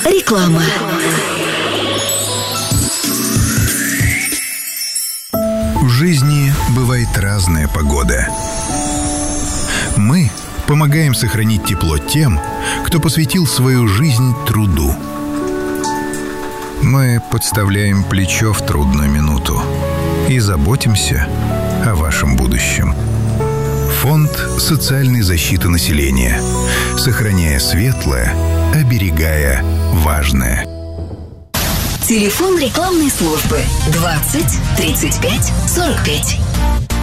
Реклама. В жизни бывает разная погода. Мы помогаем сохранить тепло тем, кто посвятил свою жизнь труду. Мы подставляем плечо в трудную минуту и заботимся о вашем будущем. Фонд социальной защиты населения. Сохраняя светлое, оберегая важное. Телефон рекламной службы 20 35 45.